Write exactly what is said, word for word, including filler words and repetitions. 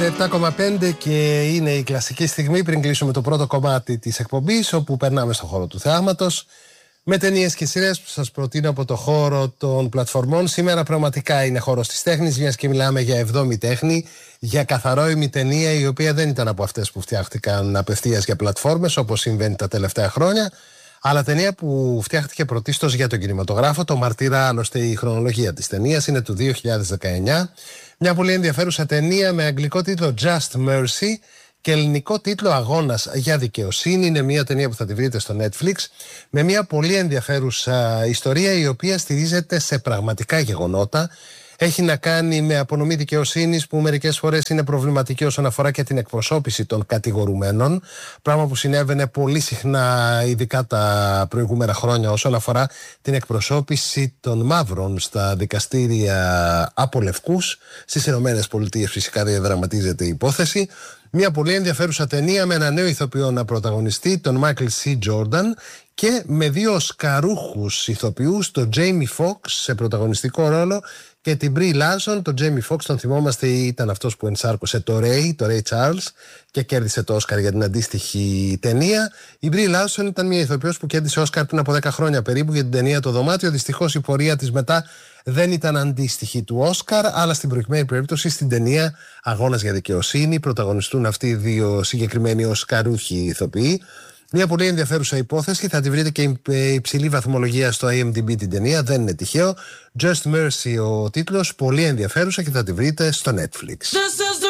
επτά κόμμα πέντε και είναι η κλασική στιγμή πριν κλείσουμε το πρώτο κομμάτι της εκπομπής, όπου περνάμε στον χώρο του θεάματος με ταινίες και σειρές που σας προτείνω από το χώρο των πλατφορμών. Σήμερα πραγματικά είναι χώρος της τέχνης, μιας και μιλάμε για εβδόμη τέχνη, για καθαρό ημιταινία, η οποία δεν ήταν από αυτές που φτιάχτηκαν απευθείας για πλατφόρμες όπως συμβαίνει τα τελευταία χρόνια, αλλά ταινία που φτιάχτηκε πρωτίστως για τον κινηματογράφο. Το μαρτυρά άλλωστε η χρονολογία της ταινίας, είναι του δύο χιλιάδες δεκαεννιά. Μια πολύ ενδιαφέρουσα ταινία με αγγλικό τίτλο Just Mercy και ελληνικό τίτλο Αγώνας για Δικαιοσύνη. Είναι μια ταινία που θα τη βρείτε στο Netflix, με μια πολύ ενδιαφέρουσα ιστορία, η οποία στηρίζεται σε πραγματικά γεγονότα. Έχει να κάνει με απονομή δικαιοσύνης που μερικές φορές είναι προβληματική όσον αφορά και την εκπροσώπηση των κατηγορουμένων. Πράγμα που συνέβαινε πολύ συχνά, ειδικά τα προηγούμενα χρόνια, όσον αφορά την εκπροσώπηση των μαύρων στα δικαστήρια από λευκούς. Στις Ηνωμένες Πολιτείες φυσικά διαδραματίζεται η υπόθεση. Μια πολύ ενδιαφέρουσα ταινία με ένα νέο ηθοποιό να πρωταγωνιστεί, τον Μάικλ Σι Τζόρνταν, και με δύο οσκαρούχους ηθοποιούς, τον Τζέιμι Φόξ σε πρωταγωνιστικό ρόλο και την Μπρι Λάρσον. Τον Τζέιμι Φόξ τον θυμόμαστε, ήταν αυτός που ενσάρκωσε το Ρέι, το Ρέι Τσάρλς, και κέρδισε το Όσκαρ για την αντίστοιχη ταινία. Η Μπρι Λάρσον ήταν μια ηθοποιός που κέρδισε Όσκαρ πριν από δέκα χρόνια περίπου για την ταινία Το Δωμάτιο. Δυστυχώς η πορεία της μετά δεν ήταν αντίστοιχη του Όσκαρ, αλλά στην προηγουμένη περίπτωση στην ταινία Αγώνας για Δικαιοσύνη πρωταγωνιστούν αυτοί οι δύο συγκεκριμένοι οσκαρούχοι ηθοποιοί. Μια πολύ ενδιαφέρουσα υπόθεση, θα τη βρείτε και υψηλή βαθμολογία στο άι εμ ντι μπι την ταινία, δεν είναι τυχαίο. Just Mercy ο τίτλος, πολύ ενδιαφέρουσα και θα τη βρείτε στο Netflix.